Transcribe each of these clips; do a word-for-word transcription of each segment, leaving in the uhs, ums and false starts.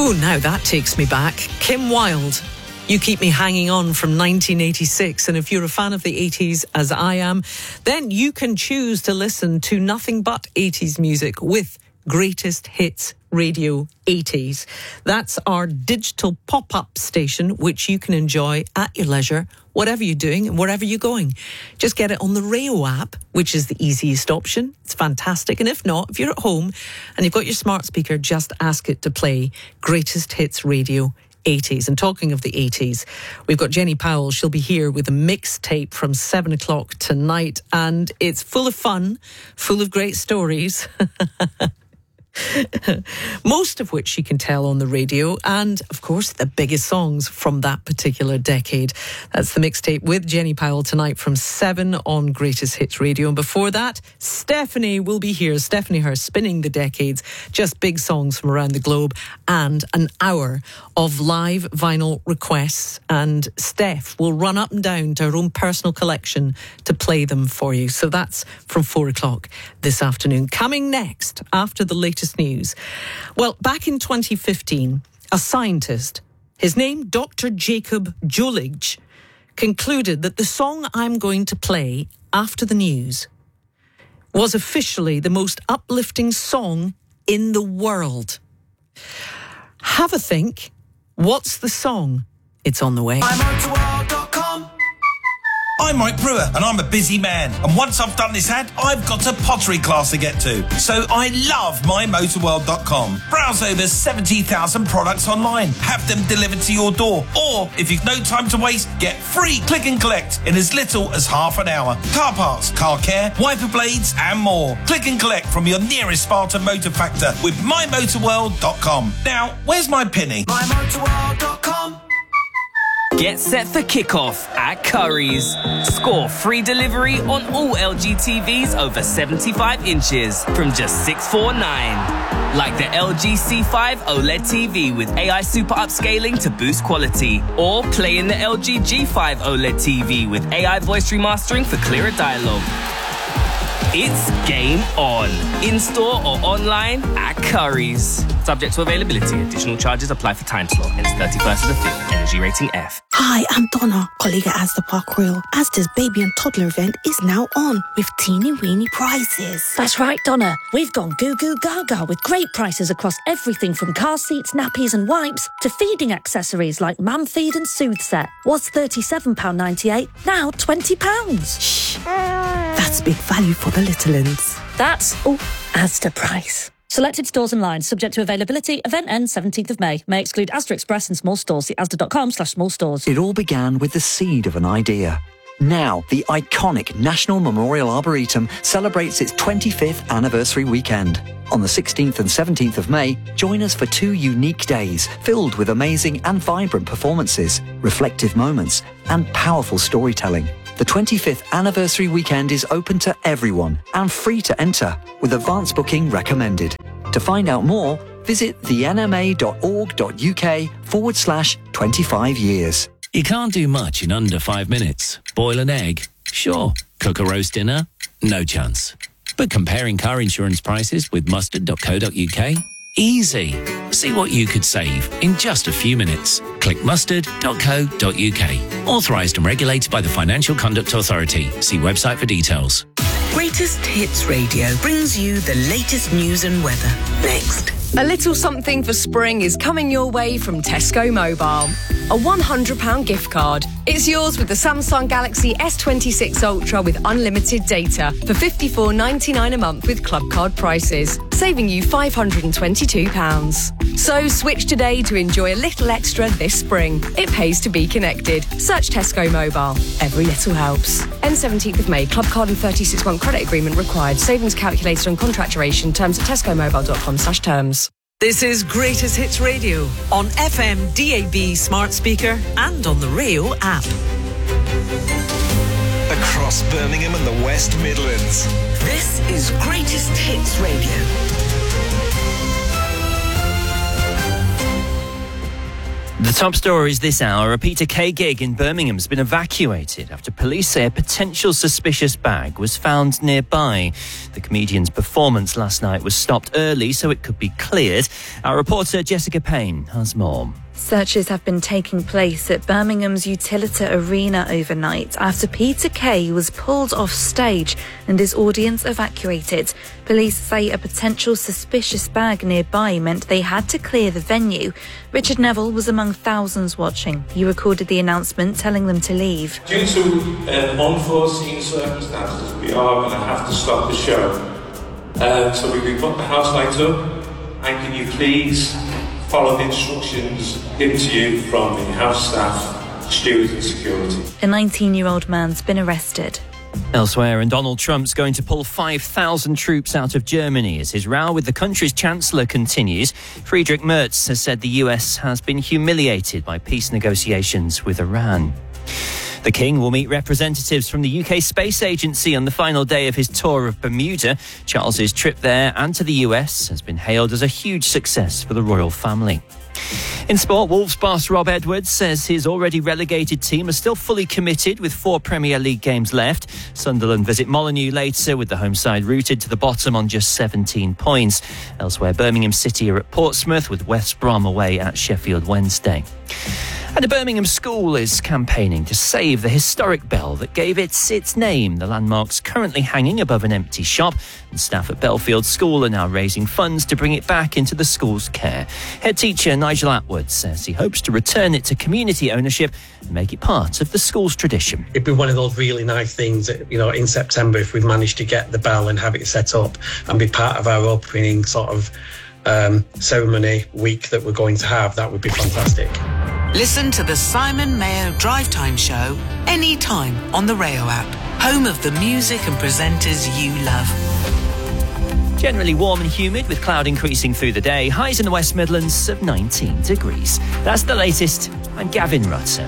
Oh, now that takes me back. Kim Wilde, You Keep Me Hanging On from nineteen eighty-six. And if you're a fan of the eighties, as I am, then you can choose to listen to nothing but eighties music with Greatest Hits Radio eighties. That's our digital pop-up station, which you can enjoy at your leisure, whatever you're doing and wherever you're going. Just get it on the Rayo app, which is the easiest option. It's fantastic. And if not, if you're at home and you've got your smart speaker, just ask it to play Greatest Hits Radio eighties. And talking of the eighties, we've got Jenny Powell. She'll be here with a mixtape from seven o'clock tonight. And it's full of fun, full of great stories. Most of which she can tell on the radio, and of course the biggest songs from that particular decade. That's the mixtape with Jenny Powell tonight from seven on Greatest Hits Radio. And before that, Stephanie will be here. Stephanie Hurst, spinning the decades, just big songs from around the globe, and an hour of live vinyl requests. And Steph will run up and down to her own personal collection to play them for you. So that's from four o'clock this afternoon. Coming next, after the latest news. Well, back in twenty fifteen, a scientist, his name Doctor Jacob Jolich, concluded that the song I'm going to play after the news was officially the most uplifting song in the world. Have a think. What's the song? It's on the way. I'm motorworld dot com. I'm Mike Brewer, and I'm a busy man. And once I've done this ad, I've got a pottery class to get to. So I love my motorworld dot com. Browse over seventy thousand products online. Have them delivered to your door. Or, if you've no time to waste, get free click and collect in as little as half an hour. Car parts, car care, wiper blades, and more. Click and collect from your nearest Sparta Motor Factor with my motorworld dot com. Now, where's my penny? my motorworld dot com. Get set for kickoff at Curry's. Score free delivery on all L G T Vs over seventy-five inches from just six hundred forty-nine dollars. Like the L G C five OLED T V with A I super upscaling to boost quality. Or play in the L G G five OLED T V with A I voice remastering for clearer dialogue. It's game on. In-store or online at Curry's. Subject to availability. Additional charges apply for time slot. Ends thirty-first of the fifth. Energy rating F. Hi, I'm Donna, colleague at Asda Park Royal. Asda's baby and toddler event is now on with teeny weeny prizes. That's right, Donna. We've gone goo goo gaga with great prices across everything from car seats, nappies and wipes to feeding accessories like Mam Feed and Soothe Set. Was thirty-seven pounds ninety-eight, now twenty pounds. Shh. That's big value for the little uns. That's oh, Asda price. Selected stores and lines, subject to availability. Event ends seventeenth of May. May exclude Asda Express and small stores. See asda.com slash small stores. It all began with the seed of an idea. Now, the iconic National Memorial Arboretum celebrates its twenty-fifth anniversary weekend. On the sixteenth and seventeenth of May, join us for two unique days filled with amazing and vibrant performances, reflective moments, and powerful storytelling. The twenty-fifth anniversary weekend is open to everyone and free to enter, with advance booking recommended. To find out more, visit the n m a dot org dot u k forward slash twenty-five years. You can't do much in under five minutes. Boil an egg? Sure. Cook a roast dinner? No chance. But comparing car insurance prices with mustard dot co dot u k? Easy. See what you could save in just a few minutes. Click mustard dot co dot u k. Authorised and regulated by the Financial Conduct Authority. See website for details. Greatest Hits Radio brings you the latest news and weather. Next. A little something for spring is coming your way from Tesco Mobile. A one hundred pounds gift card. It's yours with the Samsung Galaxy S twenty-six Ultra with unlimited data for fifty-four ninety-nine a month with club card prices, saving you five hundred twenty-two pounds. So switch today to enjoy a little extra this spring. It pays to be connected. Search Tesco Mobile. Every little helps. End seventeenth of May. Club card and thirty-six month credit agreement required. Savings calculator and contract duration. Terms at tesco mobile dot com slash terms. This is Greatest Hits Radio on F M, D A B, smart speaker and on the Rayo app. Across Birmingham and the West Midlands. This is Greatest Hits Radio. The The top stories this hour. A Peter Kay gig in Birmingham has been evacuated after police say a potential suspicious bag was found nearby. The comedian's performance last night was stopped early so it could be cleared. Our reporter Jessica Payne has more. Searches have been taking place at Birmingham's Utilita Arena overnight after Peter Kay was pulled off stage and his audience evacuated. Police say a potential suspicious bag nearby meant they had to clear the venue. Richard Neville was among thousands watching. He recorded the announcement telling them to leave. Due to um, unforeseen circumstances, we are going to have to stop the show. Um, so we've put the house lights up, and can you please follow the instructions given to you from the house staff, stewards and security. A nineteen-year-old man's been arrested. Elsewhere, and Donald Trump's going to pull five thousand troops out of Germany as his row with the country's chancellor continues. Friedrich Merz has said the U S has been humiliated by peace negotiations with Iran. The King will meet representatives from the U K Space Agency on the final day of his tour of Bermuda. Charles's trip there and to the U S has been hailed as a huge success for the royal family. In sport, Wolves boss Rob Edwards says his already relegated team are still fully committed with four Premier League games left. Sunderland visit Molineux later with the home side rooted to the bottom on just seventeen points. Elsewhere, Birmingham City are at Portsmouth with West Brom away at Sheffield Wednesday. And a Birmingham school is campaigning to save the historic bell that gave it its name. The landmark's currently hanging above an empty shop, and staff at Belfield School are now raising funds to bring it back into the school's care. Head teacher Nigel Atwood says he hopes to return it to community ownership and make it part of the school's tradition. It'd be one of those really nice things that, you know, in September, if we've managed to get the bell and have it set up and be part of our opening sort of um, ceremony week that we're going to have, that would be fantastic. Listen to the Simon Mayo Drive Time Show anytime on the Rayo app, home of the music and presenters you love. Generally warm and humid with cloud increasing through the day. Highs in the West Midlands of nineteen degrees. That's the latest. I'm Gavin Rutter.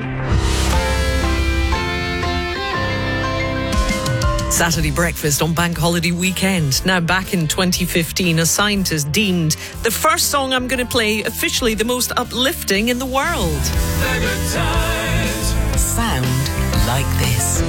Saturday breakfast on Bank Holiday weekend. Now, back in twenty fifteen, a scientist deemed the first song I'm going to play officially the most uplifting in the world. Sound like this.